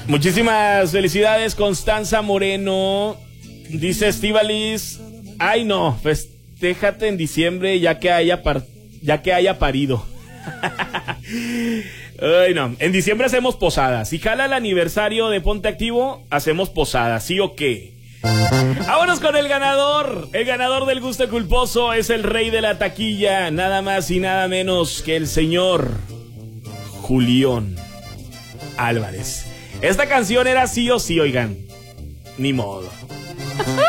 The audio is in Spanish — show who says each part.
Speaker 1: Muchísimas felicidades, Constanza Moreno. Dice Estíbalis, ay no, festéjate en diciembre ya que haya parido. Ay no, en diciembre hacemos posadas. Si jala el aniversario de Ponte Activo, hacemos posadas, ¿sí o qué? Vámonos con el ganador. El ganador del gusto culposo es el rey de la taquilla, nada más y nada menos que el señor Julián Álvarez. Esta canción era sí o sí, oigan. Ni modo.